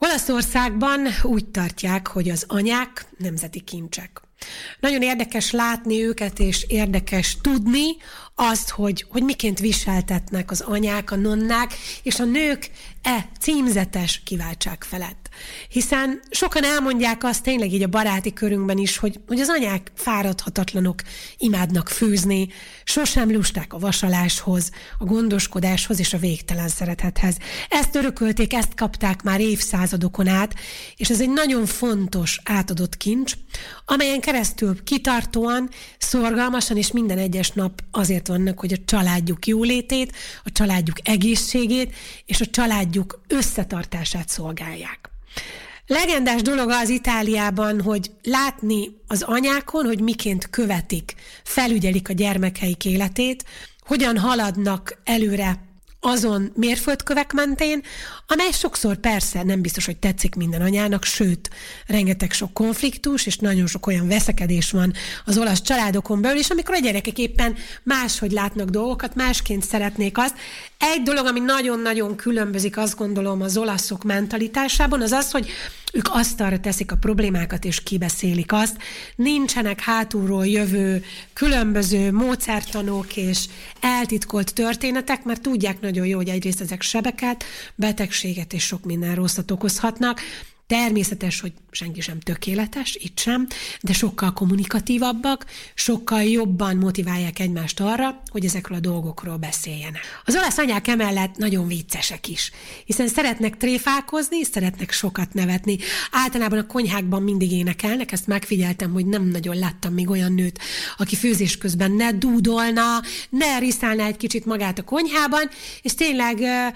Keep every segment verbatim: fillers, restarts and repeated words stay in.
Olaszországban úgy tartják, hogy az anyák nemzeti kincsek. Nagyon érdekes látni őket, és érdekes tudni azt, hogy, hogy miként viseltetnek az anyák, a nonnák, és a nők e címzetes kiváltság felett. Hiszen sokan elmondják azt tényleg így a baráti körünkben is, hogy, hogy az anyák fáradhatatlanok, imádnak főzni, sosem lusták a vasaláshoz, a gondoskodáshoz és a végtelen szeretethez. Ezt örökölték, ezt kapták már évszázadokon át, és ez egy nagyon fontos átadott kincs, amelyen keresztül kitartóan, szorgalmasan és minden egyes nap azért vannak, hogy a családjuk jólétét, a családjuk egészségét és a családjuk összetartását szolgálják. Legendás dolog az Itáliában, hogy látni az anyákon, hogy miként követik, felügyelik a gyermekeik életét, hogyan haladnak előre azon mérföldkövek mentén, amely sokszor persze nem biztos, hogy tetszik minden anyának, sőt, rengeteg sok konfliktus, és nagyon sok olyan veszekedés van az olasz családokon belül, és amikor a gyerekek éppen máshogy látnak dolgokat, másként szeretnék azt. Egy dolog, ami nagyon-nagyon különbözik, azt gondolom, az olaszok mentalitásában, az az, hogy ők asztalra teszik a problémákat, és kibeszélik azt. Nincsenek hátulról jövő különböző módszertanok és eltitkolt történetek, mert tudják nagyon jó, hogy egyrészt ezek sebeket, betegséget és sok minden rosszat okozhatnak. Természetes, hogy senki sem tökéletes, itt sem, de sokkal kommunikatívabbak, sokkal jobban motiválják egymást arra, hogy ezekről a dolgokról beszéljenek. Az olasz anyák emellett nagyon viccesek is, hiszen szeretnek tréfálkozni, szeretnek sokat nevetni. Általában a konyhákban mindig énekelnek, ezt megfigyeltem, hogy nem nagyon láttam még olyan nőt, aki főzés közben ne dúdolna, ne riszálna egy kicsit magát a konyhában, és tényleg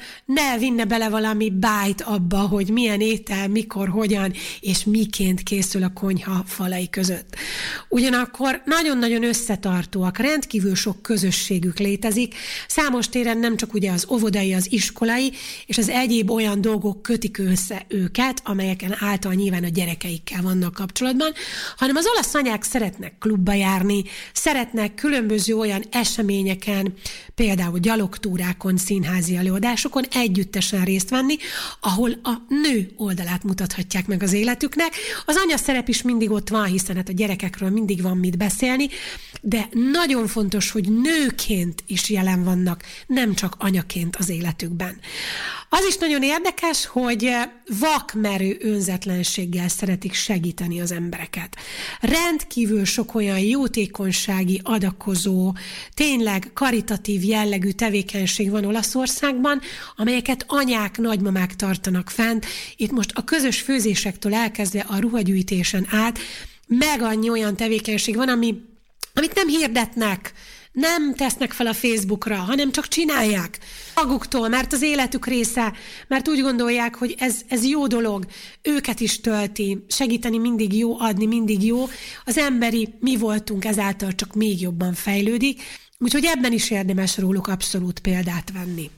ne vinne bele valami bájt abba, hogy milyen étel, mikor, hogyan és miként készül a konyha falai között. Ugyanakkor nagyon-nagyon összetartóak, rendkívül sok közösségük létezik, számos téren nem csak ugye az óvodai, az iskolai, és az egyéb olyan dolgok kötik össze őket, amelyeken által nyilván a gyerekeikkel vannak kapcsolatban, hanem az olasz anyák szeretnek klubba járni, szeretnek különböző olyan eseményeken, például gyalogtúrákon, színházi előadásokon együttesen részt venni, ahol a nő oldalát mutathatják meg az életüknek. Az anya szerep is mindig ott van, hiszen hát a gyerekekről mindig van mit beszélni, de nagyon fontos, hogy nőként is jelen vannak, nem csak anyaként az életükben. Az is nagyon érdekes, hogy vakmerő önzetlenséggel szeretik segíteni az embereket. Rendkívül sok olyan jótékonysági, adakozó, tényleg karitatív jellegű tevékenység van Olaszországban, amelyeket anyák, nagymamák tartanak fent. Itt most a közös főzésektől elkezdve a ruhagyűjtésen át, meg annyi olyan tevékenység van, ami, amit nem hirdetnek, nem tesznek fel a Facebookra, hanem csak csinálják maguktól, mert az életük része, mert úgy gondolják, hogy ez, ez jó dolog, őket is tölti, segíteni mindig jó, adni mindig jó, az emberi mi voltunk ezáltal csak még jobban fejlődik, úgyhogy ebben is érdemes róluk abszolút példát venni.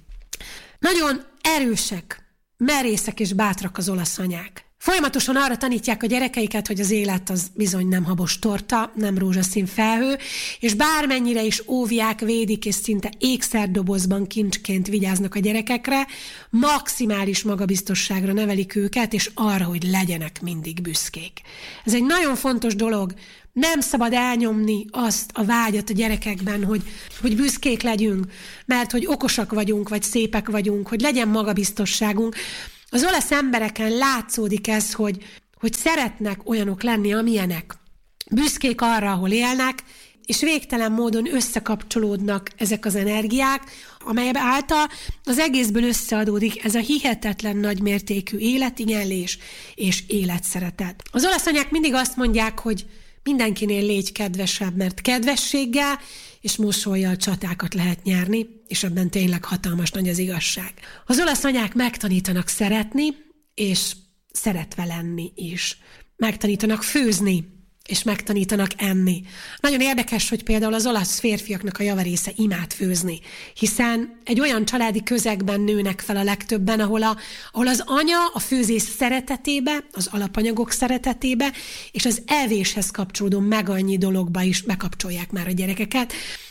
Nagyon erősek, merészek és bátrak az olasz anyák. Folyamatosan arra tanítják a gyerekeiket, hogy az élet az bizony nem habos torta, nem rózsaszín felhő, és bármennyire is óvják, védik, és szinte ékszerdobozban kincsként vigyáznak a gyerekekre, maximális magabiztosságra nevelik őket, és arra, hogy legyenek mindig büszkék. Ez egy nagyon fontos dolog, nem szabad elnyomni azt a vágyat a gyerekekben, hogy, hogy büszkék legyünk, mert hogy okosak vagyunk, vagy szépek vagyunk, hogy legyen magabiztosságunk. Az olasz embereken látszódik ez, hogy, hogy szeretnek olyanok lenni, amilyenek. Büszkék arra, ahol élnek, és végtelen módon összekapcsolódnak ezek az energiák, amely által az egészből összeadódik ez a hihetetlen nagymértékű életigenlés és életszeretet. Az olasz anyák mindig azt mondják, hogy mindenkinél légy kedvesebb, mert kedvességgel és mosollyal csatákat lehet nyerni, és ebben tényleg hatalmas nagy az igazság. Az olasz anyák megtanítanak szeretni, és szeretve lenni is. Megtanítanak főzni, és megtanítanak enni. Nagyon érdekes, hogy például az olasz férfiaknak a javarésze imád főzni, hiszen egy olyan családi közegben nőnek fel a legtöbben, ahol, a, ahol az anya a főzés szeretetébe, az alapanyagok szeretetébe, és az evéshez kapcsolódó meg annyi dologba is bekapcsolják már a gyerekeket.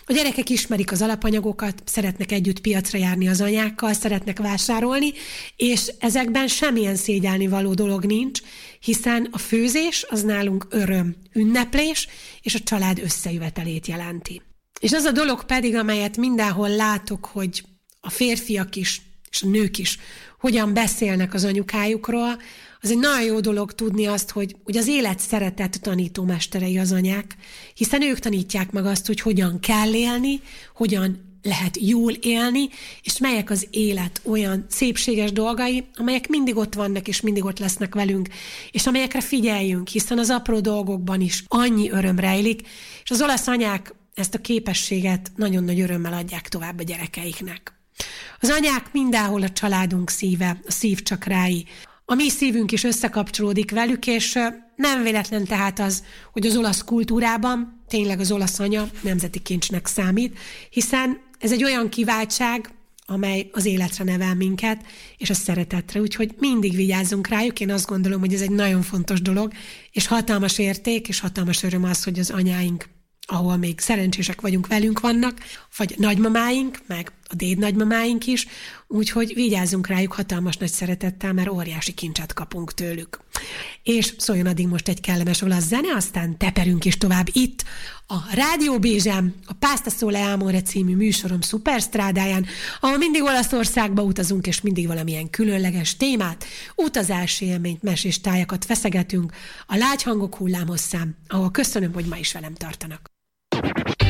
A gyerekek ismerik az alapanyagokat, szeretnek együtt piacra járni az anyákkal, szeretnek vásárolni, és ezekben semmilyen szégyelni való dolog nincs, hiszen a főzés az nálunk öröm, ünneplés, és a család összejövetelét jelenti. És az a dolog pedig, amelyet mindenhol látok, hogy a férfiak is, és a nők is hogyan beszélnek az anyukájukról, az egy nagyon jó dolog tudni azt, hogy, hogy az élet szeretett tanítómesterei az anyák, hiszen ők tanítják meg azt, hogy hogyan kell élni, hogyan lehet jól élni, és melyek az élet olyan szépséges dolgai, amelyek mindig ott vannak, és mindig ott lesznek velünk, és amelyekre figyeljünk, hiszen az apró dolgokban is annyi öröm rejlik, és az olasz anyák ezt a képességet nagyon nagy örömmel adják tovább a gyerekeiknek. Az anyák mindenhol a családunk szíve, a szívcsakrái. A mi szívünk is összekapcsolódik velük, és nem véletlen tehát az, hogy az olasz kultúrában tényleg az olasz anya nemzeti kincsnek számít, hiszen ez egy olyan kiváltság, amely az életre nevel minket, és a szeretetre, úgyhogy mindig vigyázzunk rájuk. Én azt gondolom, hogy ez egy nagyon fontos dolog, és hatalmas érték, és hatalmas öröm az, hogy az anyáink, ahol még szerencsések vagyunk, velünk vannak, vagy nagymamáink, meg a dédnagymamáink is, úgyhogy vigyázzunk rájuk hatalmas nagy szeretettel, mert óriási kincset kapunk tőlük. És szóljon addig most egy kellemes olasz zene, aztán teperünk is tovább itt, a Rádió Bézsán, a Pasta Sole Amore című műsorom szuperstrádáján, ahol mindig Olaszországba utazunk, és mindig valamilyen különleges témát, utazási élményt, mesés tájakat feszegetünk a lágy hangok hullámhosszán, ahol köszönöm, hogy ma is velem tartanak.